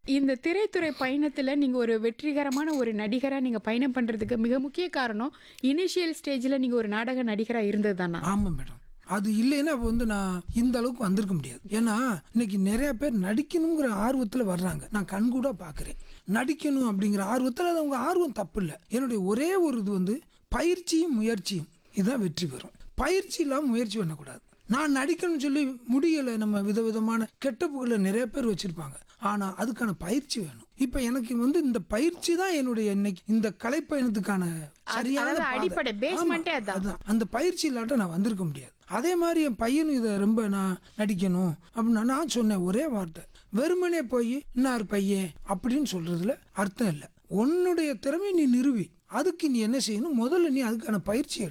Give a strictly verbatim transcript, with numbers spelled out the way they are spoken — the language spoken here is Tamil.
இந்த திரைத்துறை பயணத்துல நீங்க ஒரு வெற்றிகரமான ஒரு நடிகரா நீங்க பயணம் பண்றதுக்கு மிக முக்கிய காரணம், இனிஷியல் ஸ்டேஜ்ல நீங்க ஒரு நாடக நடிகரா இருந்தது தானா? ஆமா மேடம். அது இல்லைன்னா அப்போ வந்து நான் இந்த அளவுக்கு வந்திருக்க முடியாது. ஏன்னா இன்னைக்கு நிறைய பேர் நடிக்கணுங்கிற ஆர்வத்தில் வர்றாங்க. நான் கண்கூட பார்க்குறேன். நடிக்கணும் அப்படிங்கிற ஆர்வத்தில் அது அவங்க ஆர்வம் தப்பு இல்லை. என்னுடைய ஒரே ஒரு இது வந்து பயிற்சியும் முயற்சியும் இதுதான் வெற்றி பெறும். பயிற்சி இல்லாமல் முயற்சி பண்ணக்கூடாது. நான் நடிக்கணும்னு சொல்லி முடியலை. நம்ம விதவிதமான கெட்ட புகழை நிறைய பேர் வச்சிருப்பாங்க. ஆனால் அதுக்கான பயிற்சி வேணும். இப்போ எனக்கு வந்து இந்த பயிற்சி தான் என்னுடைய இன்னைக்கு இந்த கலைப்பயணத்துக்கான சரியான அதாவது பாதை. அடிப்படை, பேஸ்மெண்ட்டே ஆமா, அதான். அதான். அந்த பயிற்சி இல்லாட்ட நான் வந்திருக்க முடியாது. அதே மாதிரி என் பையனும் இதை ரொம்ப நான் நடிக்கணும் அப்படின்னா நான் சொன்னேன் ஒரே வார்த்தை, வெறுமனே போய் இன்னார் பையன் அப்படின்னு சொல்றதுல அர்த்தம் இல்லை. உன்னுடைய திறமை நீ நிறுவி அதுக்கு நீ என்ன செய்யணும், முதல்ல நீ அதுக்கான பயிற்சி எடு.